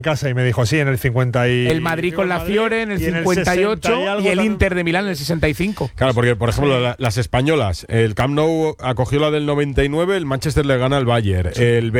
casa y me dijo, sí, en el 50 y... El Madrid con la Fiore en el 58 y el Inter de Milán en el 65. Claro, porque, por ejemplo, las españolas, el Camp Nou acogió la del 99, el Manchester le gana al Bayern, el